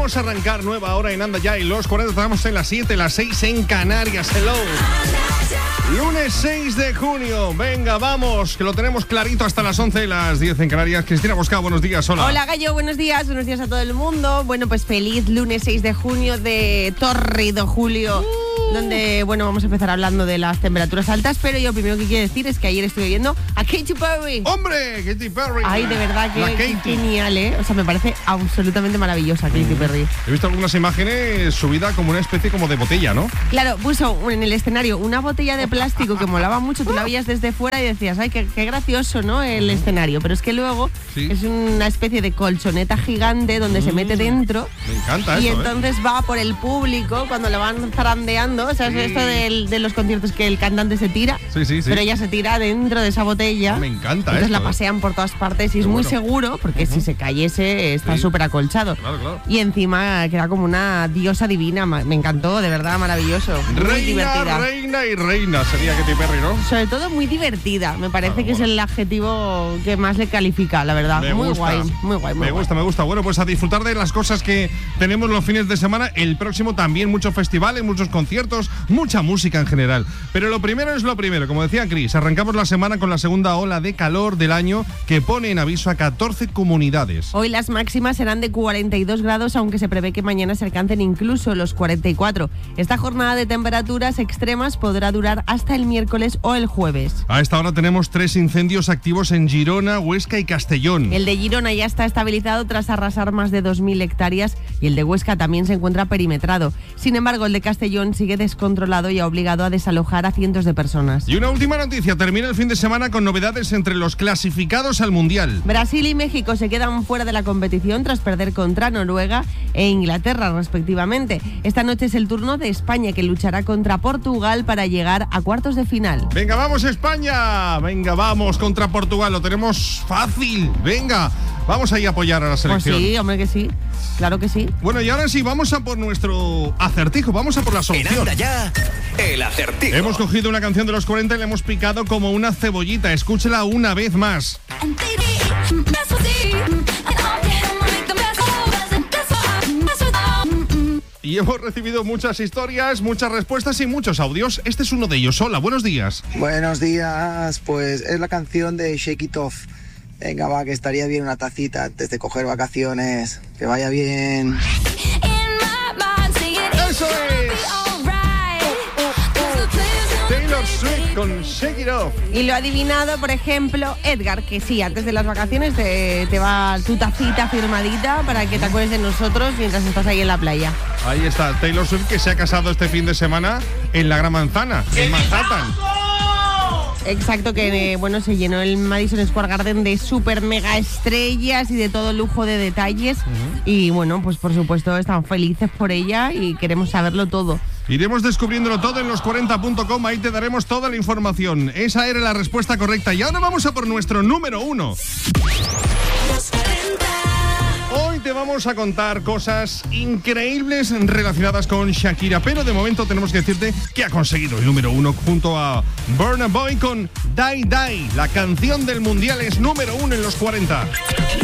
Vamos a arrancar nueva hora en Anda Ya y los 40. Estamos en las 7, las 6 en Canarias. Hello. Lunes 6 de junio. Venga, vamos, que lo tenemos clarito hasta las 11, las 10 en Canarias. Cristina Bosca, buenos días. Hola. Hola, Gallo, buenos días a todo el mundo. Bueno, pues feliz lunes 6 de junio de Torrido Julio. Donde, bueno, vamos a empezar hablando de las temperaturas altas, pero yo lo primero que quiero decir es que ayer estuve viendo a Katy Perry. ¡Hombre! Katy Perry. Ay, de verdad que genial, ¿eh? O sea, me parece absolutamente maravillosa Katy Perry. He visto algunas imágenes subida como una especie como de botella, ¿no? Claro, puso en el escenario una botella de plástico que molaba mucho, tú la veías desde fuera y decías, ay, qué gracioso, ¿no? El escenario, pero es que luego es una especie de colchoneta gigante donde se mete dentro. Me encanta eso, y entonces va por el público cuando le van zarandeando. O sea, es esto de los conciertos que el cantante se tira, pero ella se tira dentro de esa botella. Me encanta. Entonces la pasean por todas partes y es muy seguro, porque si se cayese está súper acolchado. Claro. Y encima queda como una diosa divina. Me encantó, de verdad, maravilloso. Muy divertida. Reina sería Katy Perry, ¿no? Sobre todo muy divertida. Me parece que es el adjetivo que más le califica, la verdad. Muy guay. Me gusta. Bueno, pues a disfrutar de las cosas que tenemos los fines de semana. El próximo también muchos festivales, muchos conciertos, mucha música en general. Pero lo primero es lo primero. Como decía Chris, arrancamos la semana con la segunda ola de calor del año que pone en aviso a 14 comunidades. Hoy las máximas serán de 42 grados, aunque se prevé que mañana se alcancen incluso los 44. Esta jornada de temperaturas extremas podrá durar hasta el miércoles o el jueves. A esta hora tenemos 3 incendios activos en Girona, Huesca y Castellón. El de Girona ya está estabilizado tras arrasar más de 2.000 hectáreas y el de Huesca también se encuentra perimetrado. Sin embargo, el de Castellón sigue descontrolado y ha obligado a desalojar a cientos de personas. Y una última noticia, termina el fin de semana con novedades entre los clasificados al Mundial. Brasil y México se quedan fuera de la competición tras perder contra Noruega e Inglaterra respectivamente. Esta noche es el turno de España, que luchará contra Portugal para llegar a cuartos de final. Venga, vamos España, venga, vamos contra Portugal, lo tenemos fácil, venga, vamos ahí a apoyar a la selección. Pues sí, hombre que sí, claro que sí. Bueno, y ahora sí, vamos a por nuestro acertijo, vamos a por la solución. En Anda Ya, el acertijo. Hemos cogido una canción de los 40 y la hemos picado como una cebollita, escúchela una vez más. Y hemos recibido muchas historias, muchas respuestas y muchos audios. Este es uno de ellos. Hola, buenos días. Buenos días, pues es la canción de Shake It Off. Venga, va, que estaría bien una tacita antes de coger vacaciones. Que vaya bien. ¡Eso es! Taylor Swift con Shake It Off. Y lo ha adivinado, por ejemplo, Edgar, que sí, antes de las vacaciones te va tu tacita firmadita para que te acuerdes de nosotros mientras estás ahí en la playa. Ahí está, Taylor Swift, que se ha casado este fin de semana en la Gran Manzana, en Manhattan. Exacto, que se llenó el Madison Square Garden de super mega estrellas y de todo lujo de detalles. Y bueno, pues por supuesto estamos felices por ella y queremos saberlo todo. Iremos descubriéndolo todo en los40.com, ahí te daremos toda la información. Esa era la respuesta correcta y ahora vamos a por nuestro número 1. Hoy te vamos a contar cosas increíbles relacionadas con Shakira, pero de momento tenemos que decirte que ha conseguido el número 1 junto a Burna Boy con Die Die. La canción del mundial es número 1 en los 40.